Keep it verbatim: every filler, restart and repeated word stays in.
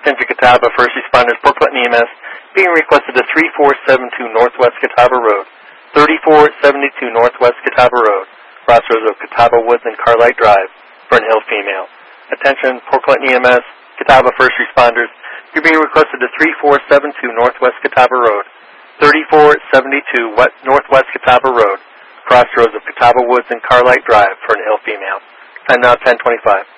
Attention Catawba First Responders, Port Clinton E M S, being requested to three four seven two Northwest Catawba Road, thirty-four seventy-two Northwest Catawba Road, crossroads of Catawba Woods and Carlight Drive, Fern Hill female. Attention Port Clinton E M S, Catawba First Responders, you're being requested to three four seven two Northwest Catawba Road, thirty-four seventy-two Northwest Catawba Road, crossroads of Catawba Woods and Carlight Drive, Fern Hill female. Time now ten twenty-five.